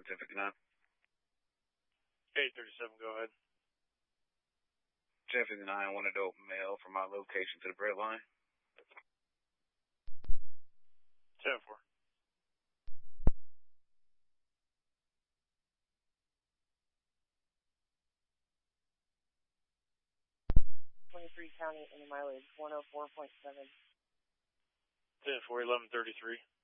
1059. 837, go ahead. 1059, wanted to open mail from my location to the bread line. 10-4. County and the mileage 104.7. 10-4, 1133.